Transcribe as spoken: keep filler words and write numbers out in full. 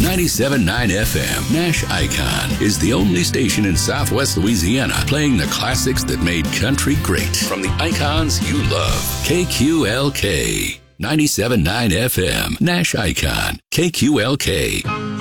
ninety-seven point nine F M, Nash Icon, is the only station in Southwest Louisiana playing the classics that made country great. From the icons you love. K Q L K, ninety-seven point nine F M, Nash Icon, K Q L K.